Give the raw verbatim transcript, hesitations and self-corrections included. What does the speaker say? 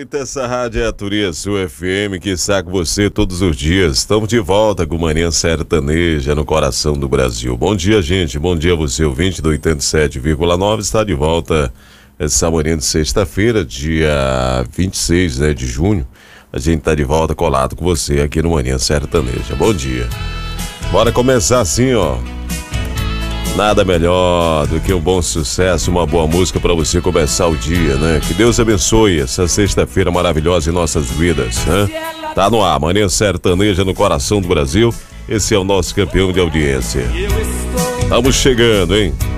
Eita, essa rádio é a Turiaçu F M que saca você todos os dias. Estamos de volta com Manhã Sertaneja no coração do Brasil. Bom dia, gente. Bom dia a você, ouvinte do oitenta e sete vírgula nove. Está de volta essa manhã de sexta-feira, dia vinte e seis, né, de junho. A gente está de volta colado com você aqui no Manhã Sertaneja. Bom dia. Bora começar assim, ó. Nada melhor do que um bom sucesso, uma boa música para você começar o dia, né? Que Deus abençoe essa sexta-feira maravilhosa em nossas vidas, né? Tá no ar, Manhã Sertaneja no coração do Brasil. Esse é o nosso campeão de audiência. Estamos chegando, hein?